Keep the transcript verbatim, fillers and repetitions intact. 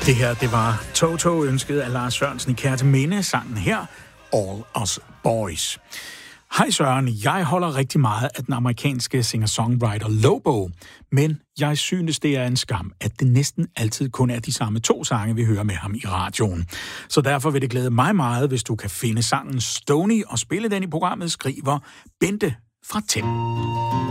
Det her, det var Toto, ønsket af Lars Sørensen i Kærteminde, sangen her, All Us Boys. Hej Søren, jeg holder rigtig meget af den amerikanske singer-songwriter Lobo, men jeg synes, det er en skam, at det næsten altid kun er de samme to sange, vi hører med ham i radioen. Så derfor vil det glæde mig meget, hvis du kan finde sangen Stony og spille den i programmet, skriver Bente fra Tem.